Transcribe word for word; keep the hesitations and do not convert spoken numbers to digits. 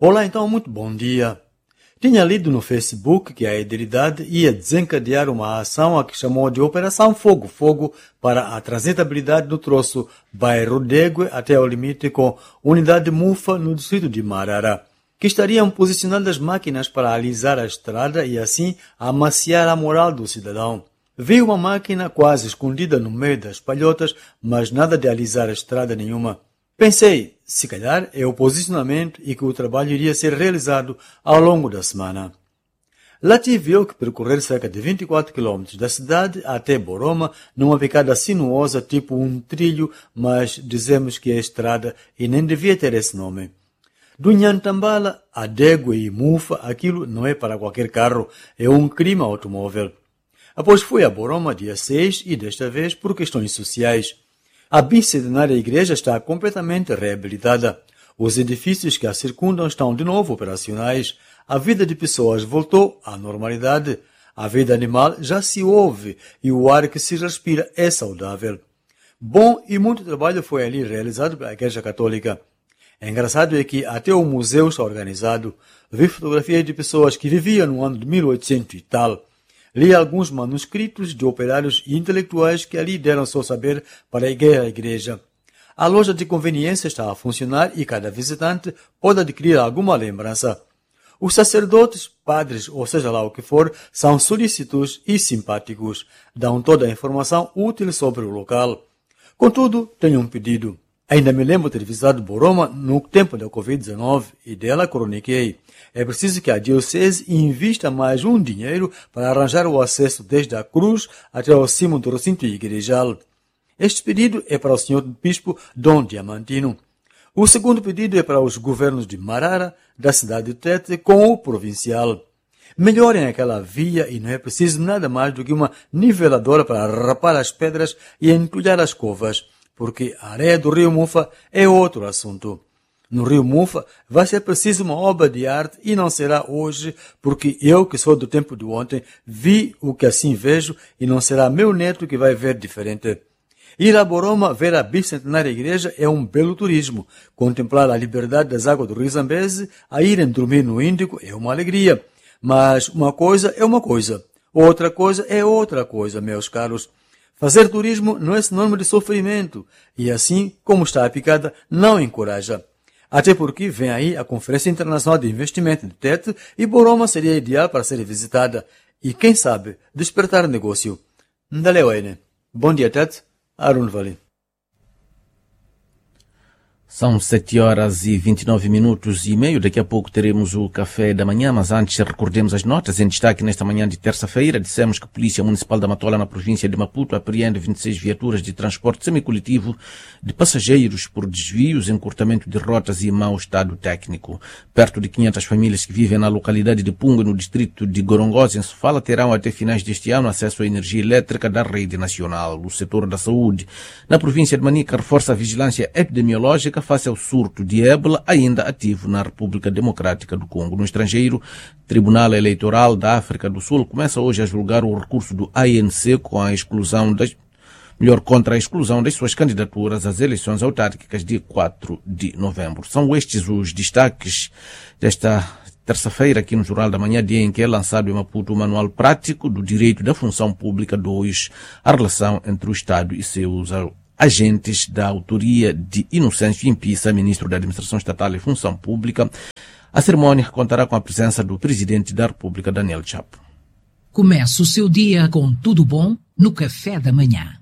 Olá, então, muito bom dia. Tinha lido no Facebook que a Edilidade ia desencadear uma ação a que chamou de Operação Fogo Fogo para a transitabilidade do troço bairro Degue até o limite com Unidade Mufa no distrito de Marara, que estariam posicionadas máquinas para alisar a estrada e assim amaciar a moral do cidadão. Vi uma máquina quase escondida no meio das palhotas, mas nada de alisar a estrada nenhuma. Pensei, se calhar é o posicionamento e que o trabalho iria ser realizado ao longo da semana. Lá tive eu que percorrer cerca de vinte e quatro quilômetros da cidade até Boroma, numa picada sinuosa tipo um trilho, mas dizemos que é estrada e nem devia ter esse nome. Do Nhantambala a Degue e Mufa, aquilo não é para qualquer carro, é um crime automóvel. Após fui a Boroma dia seis e desta vez por questões sociais. A bicentenária igreja está completamente reabilitada. Os edifícios que a circundam estão de novo operacionais. A vida de pessoas voltou à normalidade. A vida animal já se ouve e o ar que se respira é saudável. Bom e muito trabalho foi ali realizado pela Igreja Católica. É engraçado é que até o museu está organizado. Vi fotografias de pessoas que viviam no ano de mil e oitocentos e tal. Li alguns manuscritos de operários e intelectuais que ali deram seu saber para a igreja. A loja de conveniência está a funcionar e cada visitante pode adquirir alguma lembrança. Os sacerdotes, padres, ou seja lá o que for, são solícitos e simpáticos. Dão toda a informação útil sobre o local. Contudo, tenho um pedido. Ainda me lembro de ter visitado Boroma no tempo da covid dezenove e dela croniquei. É preciso que a Diocese invista mais um dinheiro para arranjar o acesso desde a cruz até ao cimo do recinto igrejal. Este pedido é para o senhor Bispo Dom Diamantino. O segundo pedido é para os governos de Marara, da cidade de Tete, com o provincial. Melhorem aquela via e não é preciso nada mais do que uma niveladora para rapar as pedras e entulhar as covas, porque a areia do rio Mufa é outro assunto. No rio Mufa vai ser preciso uma obra de arte e não será hoje, porque eu, que sou do tempo de ontem, vi o que assim vejo e não será meu neto que vai ver diferente. Ir a Boroma ver a bicentenária igreja é um belo turismo. Contemplar a liberdade das águas do rio Zambeze, a irem dormir no Índico é uma alegria. Mas uma coisa é uma coisa, outra coisa é outra coisa, meus caros. Fazer turismo não é sinônimo de sofrimento e assim, como está a picada, não encoraja. Até porque vem aí a Conferência Internacional de Investimento de Tete e Boroma seria ideal para ser visitada e, quem sabe, despertar negócio. Ndalewene. Bom dia, Tete. Arun Vali. São sete horas e vinte e nove minutos e meio. Daqui a pouco teremos o café da manhã, mas antes recordemos as notas. Em destaque nesta manhã de terça-feira, dissemos que a Polícia Municipal da Matola, na província de Maputo, apreende vinte e seis viaturas de transporte semicoletivo de passageiros por desvios, encurtamento de rotas e mau estado técnico. Perto de quinhentas famílias que vivem na localidade de Punga, no distrito de Gorongosa, em Sofala, terão até finais deste ano acesso à energia elétrica da rede nacional. O setor da saúde na província de Manica reforça a vigilância epidemiológica face ao surto de ébola ainda ativo na República Democrática do Congo. No estrangeiro, o Tribunal Eleitoral da África do Sul começa hoje a julgar o recurso do A N C com a exclusão das, melhor, contra a exclusão das suas candidaturas às eleições autárquicas de quatro de novembro. São estes os destaques desta terça-feira aqui no Jornal da Manhã, dia em que é lançado em Maputo o Manual Prático do Direito da Função Pública dois, a relação entre o Estado e seus agentes, da autoria de Inocêncio Impissa, ministro da Administração Estatal e Função Pública. A cerimónia contará com a presença do presidente da República, Daniel Chapo. Comece o seu dia com tudo bom no Café da Manhã.